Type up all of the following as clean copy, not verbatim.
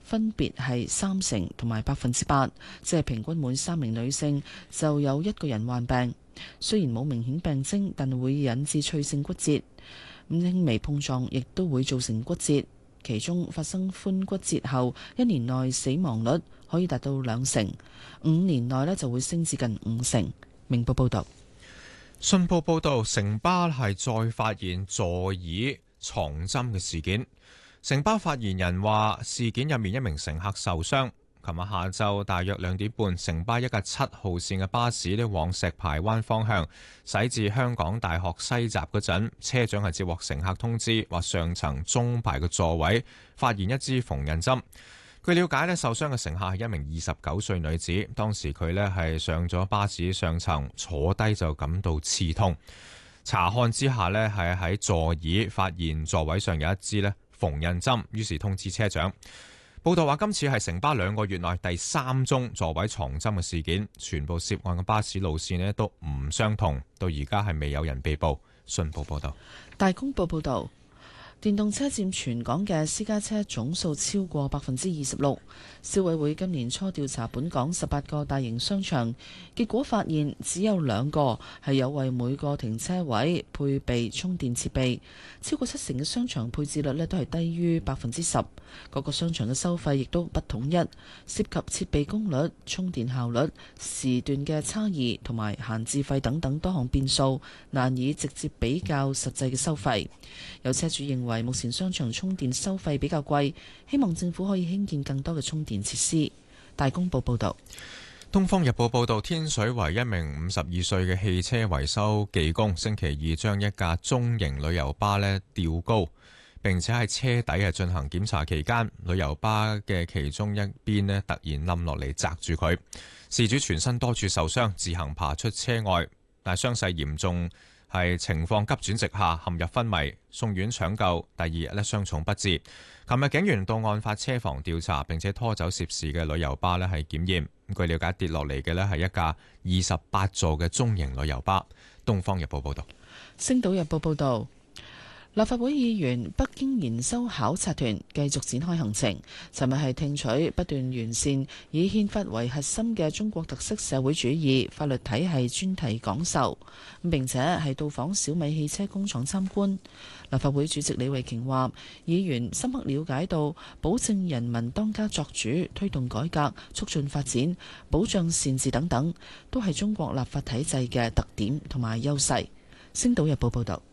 分別係30%同埋8%，即係平均每3名女性就有1個人患病。雖然冇明顯病徵，但會引致脆性骨折。輕微碰撞亦都會造成骨折。其中發生髖骨折後，1年內死亡率可以達到2成，5年內就會升至近5成。明報報道。 信報報道，城巴係再發現座椅藏針嘅事件。城巴發言人話，事件入面1名乘客受傷。琴日下晝大約2點半，城巴一架7號線嘅巴士往石排灣方向駛至香港大學西閘嗰陣，車長係接獲乘客通知，話上層中排嘅座位發現一支縫紉針。據了解，受傷嘅乘客係1名29歲女子，當時佢係上咗巴士上層，坐低就感到刺痛。查看之下係喺座椅發現座位上有一支縫紉針，於是通知車長。報道話，今次係城巴2個月內第3宗座位藏針嘅事件，全部涉案嘅巴士路線都唔相同，到而家係未有人被捕。信報報道。 大公報報道，電動車佔全港嘅私家車總數超過26%。消委會今年初調查本港18個大型商場，結果發現只有2個係有為每個停車位配備充電設備，超過70%嘅商場配置率都係低於10%。各個商場嘅收費亦都不統一，涉及設備功率、充電效率、時段嘅差異同埋閒置費等等多項變數，難以直接比較實際嘅收費。有車主認為目前商場充電收費比較貴，希望政府可以興建更多嘅充電設施。大公報報道。 東方日報報道，天水圍1名52歲嘅汽車維修技工，星期2將一架中型旅遊巴吊高，並且喺車底進行檢查期間，旅遊巴嘅其中一邊突然冧落嚟砸住佢。事主全身多處受傷，自行爬出車外，但係傷勢嚴重，係情況急轉直下，陷入昏迷，送院搶救，第2日傷重不治。琴日警員到案發車房調查，並且拖走涉事嘅旅遊巴係檢驗。據了解，跌落嚟嘅係一架28座嘅中型旅遊巴。東方日報報道。 星島日報報道。立法會議員北京研修考察團繼續展開行程，尋日係聽取不斷完善以憲法為核心嘅中國特色社會主義法律體系專題講授，並且係到訪小米汽車工廠參觀。立法會主席李慧瓊話，議員深刻了解到保證人民當家作主、推動改革、促進發展、保障善治等等，都係中國立法體制嘅特點同埋優勢。星島日報報道。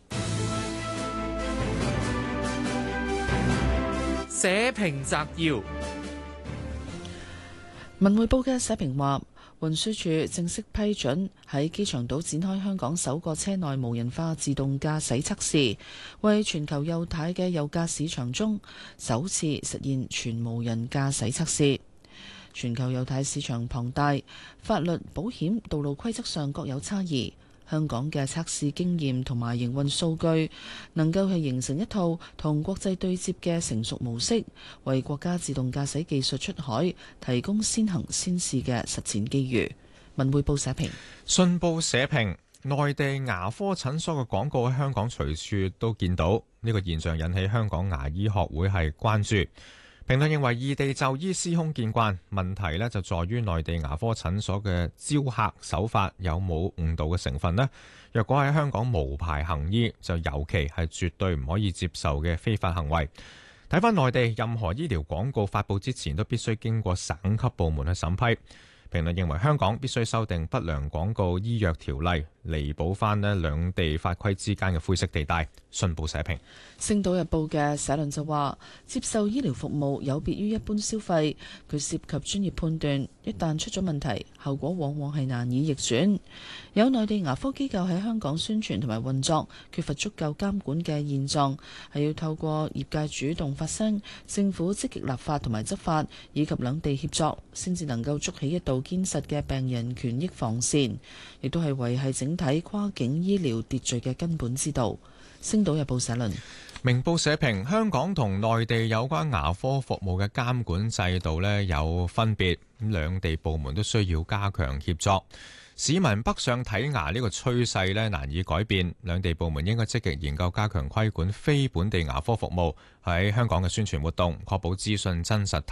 社評摘要： 文匯報嘅社評話，運輸署正式批准喺機場島展開香港首個車內無人化自動駕駛測試，為全球右軚嘅右駕市場中首次實現全無人駕駛測試。全球右軚市場龐大，法律、保險、道路規則上各有差異。香港嘅測試經驗同埋營運數據，能夠係形成一套同國際對接嘅成熟模式，為國家自動駕駛技術出海提供先行先試嘅實踐機遇。文匯報社評。 信報社評，內地牙科診所嘅廣告喺香港隨處都見到，呢個現象引起香港牙醫學會係關注。評論認為異地就醫司空見慣，問題就在於內地牙科診所嘅招客手法有冇誤導嘅成分呢？若果喺香港無牌行醫，就尤其係絕對唔可以接受嘅非法行為。睇返內地，任何醫療廣告發佈之前都必須經過省級部門去審批。評論認為香港必須修訂不良廣告醫藥條例，彌補翻兩地法規之間嘅灰色地帶。信報社評。 星島日報嘅社論就話，接受醫療服務有別於一般消費，佢涉及專業判斷，一旦出咗問題，後果往往係難以逆轉。有內地牙科機構喺香港宣傳同埋運作缺乏足夠監管嘅現狀，係要透過業界主動發聲，政府積極立法同埋執法，以及兩地協作，先至能夠築起一道堅實嘅病人權益防線，亦都係維繫整體跨境醫療秩序嘅根本之道。星島日報社論。 明報社評，香港同內地有關牙科服務嘅監管制度有分別，兩地部門都需要加強協作。市民北上睇牙呢個趨勢難以改變，兩地部門應該積極研究加強規管非本地牙科服務喺香港嘅宣傳活動，確保資訊真實